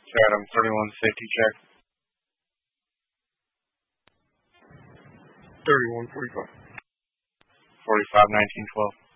Chatham, 31 safety check. 3145. 45 19 12.